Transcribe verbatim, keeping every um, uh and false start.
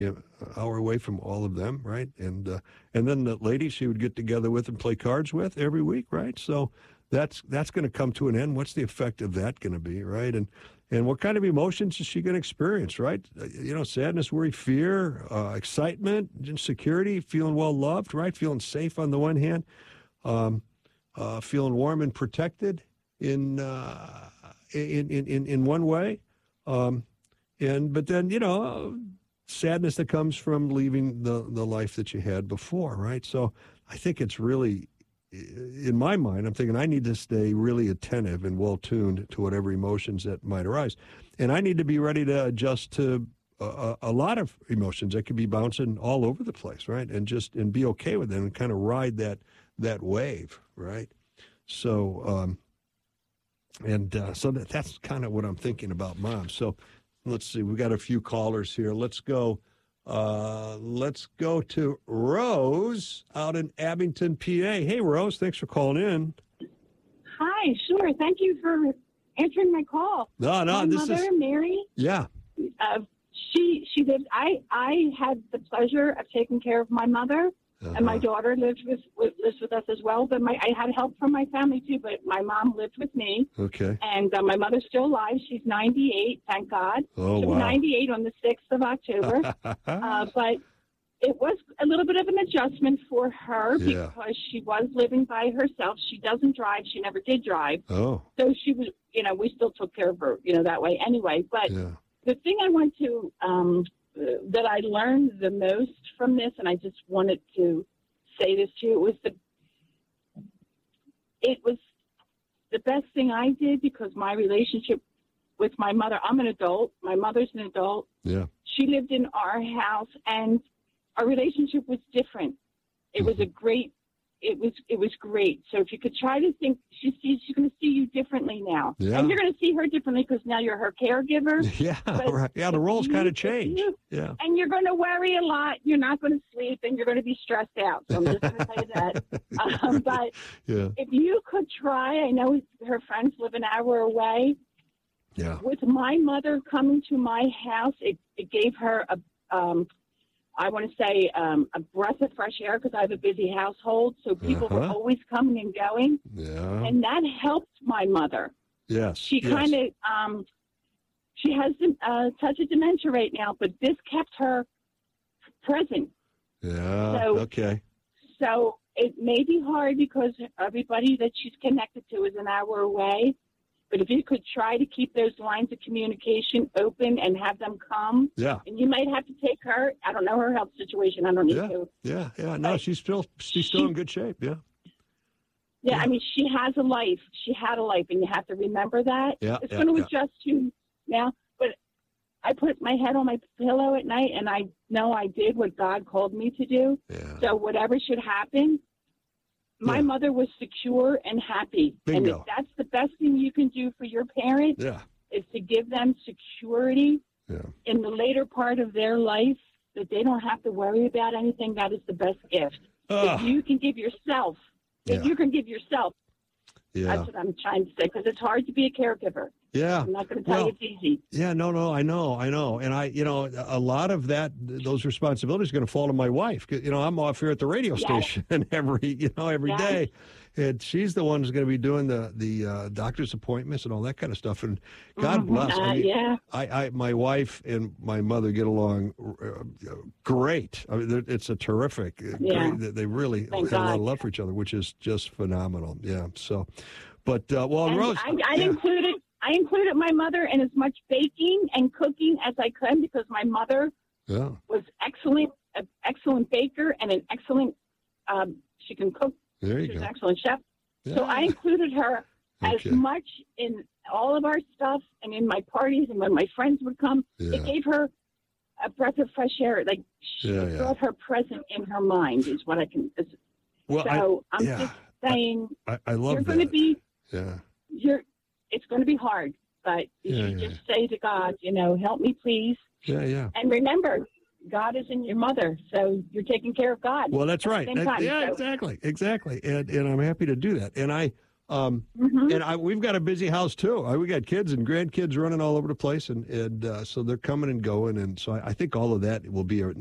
you know, an hour away from all of them, right? And uh, and then the ladies she would get together with and play cards with every week, right? So that's that's going to come to an end. What's the effect of that going to be, right? And and what kind of emotions is she going to experience, right? Uh, You know, sadness, worry, fear, uh, excitement, insecurity, feeling well loved, right? Feeling safe on the one hand, um, uh, feeling warm and protected in uh, in, in in in one way, um, and but then you know. sadness that comes from leaving the, the life that you had before, right? So I think it's really, in my mind, I'm thinking I need to stay really attentive and well-tuned to whatever emotions that might arise. And I need to be ready to adjust to a, a lot of emotions that could be bouncing all over the place, right? And just, and be okay with them and kind of ride that, that wave, right? So, um, and uh, so that, that's kind of what I'm thinking about Mom. So, let's see. We got a few callers here. Let's go. Uh, let's go to Rose out in Abington, P A. Hey, Rose. Thanks for calling in. Hi. Sure. Thank you for answering my call. No, no. My this mother, is Mary. Yeah. Uh, she she lived. I I had the pleasure of taking care of my mother. Uh-huh. And my daughter lives with, with lives with us as well. But my I had help from my family too. But my mom lived with me. Okay. And uh, my mother's still alive. She's ninety-eight. Thank God. Oh she was wow. ninety-eight on the sixth of October. uh, but it was a little bit of an adjustment for her Yeah. because she was living by herself. She doesn't drive. She never did drive. Oh. So she was. You know, we still took care of her. You know, that way anyway. But Yeah. the thing I want to um, uh, that I learned the most from this, and I just wanted to say this to you, it was the it was the best thing I did because my relationship with my mother, I'm an adult, my mother's an adult. Yeah. She lived in our house and our relationship was different. It mm-hmm. was a great it was it was great. So if you could try to think, she sees she's going to see you differently now, yeah. and you're going to see her differently because now you're her caregiver. Yeah, right. Yeah, the roles kind of change. You, yeah, and you're going to worry a lot. You're not going to sleep, and you're going to be stressed out. So I'm just going to tell you that. Um, but yeah. if you could try, I know her friends live an hour away. Yeah. With my mother coming to my house, it, it gave her a. Um, I want to say um, a breath of fresh air because I have a busy household, so people uh-huh. were always coming and going, yeah. and that helped my mother. Yes, she yes. kind of um, she has a touch of dementia right now, but this kept her present. Yeah. So, okay. So it may be hard because everybody that she's connected to is an hour away. But if you could try to keep those lines of communication open and have them come, yeah, and you might have to take her. I don't know her health situation. I don't need yeah. to. Yeah, yeah. No, but she's still she's still she, in good shape. Yeah. yeah. Yeah. I mean, she has a life. She had a life, and you have to remember that. Yeah. It's yeah, going to yeah. adjust you now. But I put my head on my pillow at night, and I know I did what God called me to do. Yeah. So whatever should happen. My yeah. mother was secure and happy. Bingo. And that's the best thing you can do for your parent yeah. is to give them security yeah. in the later part of their life that they don't have to worry about anything. That is the best gift. Uh, if you can give yourself, if yeah. you can give yourself, yeah. that's what I'm trying to say, because it's hard to be a caregiver. Yeah. I'm not going to tell well, you it's easy. Yeah, no, no, I know, I know. And I, you know, a lot of that, those responsibilities are going to fall to my wife. You know, I'm off here at the radio yes. station every, you know, every yes. day. And she's the one who's going to be doing the the uh, doctor's appointments and all that kind of stuff. And God mm-hmm. bless. Uh, I mean, yeah. I, I, my wife and my mother get along uh, great. I mean, it's a terrific. Yeah. Great, they really Thank have God. a lot of love for each other, which is just phenomenal. Yeah. So, but uh, well, and Rose, I, I yeah. included I included my mother in as much baking and cooking as I could because my mother yeah. was excellent, an excellent baker and an excellent. Um, she can cook. There you She's go. an excellent chef. Yeah. So I included her Okay. as much in all of our stuff and in my parties and when my friends would come. Yeah. It gave her a breath of fresh air. Like she Yeah, yeah. brought her present in her mind is what I can. Well, so I, I'm yeah. just saying I, I love you're that. going to be. Yeah. You're. It's going to be hard, but if Yeah, you yeah. just say to God, you know, help me, please. Yeah, yeah. And remember, God is in your mother, so you're taking care of God. Well, that's right. At the same time, yeah, so. exactly, exactly. And and I'm happy to do that. And I Um, Mhm. and I, we've got a busy house too. I, we got kids and grandkids running all over the place, and and uh, so they're coming and going, and so I, I think all of that will be a